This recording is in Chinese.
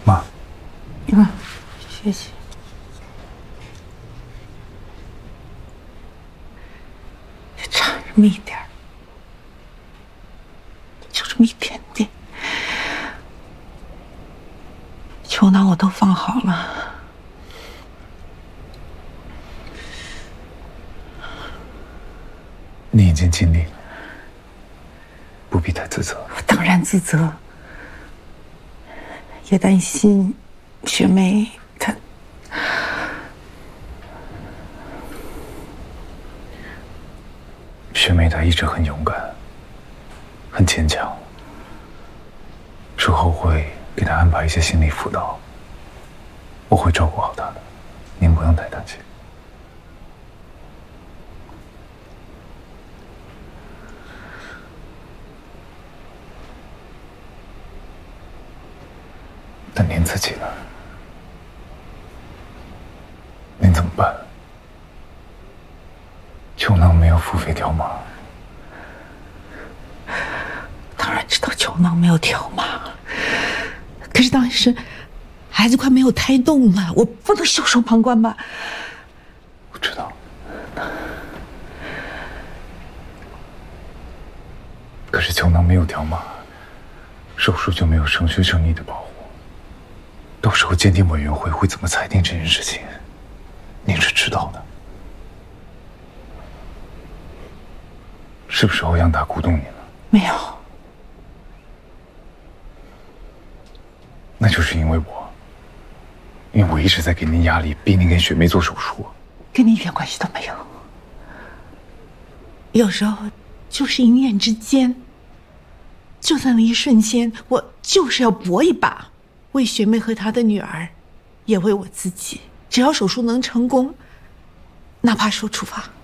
妈。 谢谢。差这么一点儿，就这么一点点。球囊我都放好了。 你已经尽力了，不必太自责。 我当然自责，也担心学妹她。 学妹她一直很勇敢，很坚强。之后会给她安排一些心理辅导，我会照顾好她的，您不用太担心。但您自己呢？您怎么办？球囊没有付费条码。 当然知道球囊没有条码，可是当时孩子快没有胎动了，我不能袖手旁观吧？ 我知道。可是球囊没有条码，手术就没有生学正义的保护。到时候鉴定委员会会怎么裁定这件事情，您是知道的。是不是欧阳达鼓动您了？ 没有。 那就是因为我一直在给您压力，逼您跟雪梅做手术， 跟你一点关系都没有。有时候就是一念之间，就在那一瞬间，我就是要搏一把，为学妹和她的女儿，也为我自己。只要手术能成功，哪怕受处罚。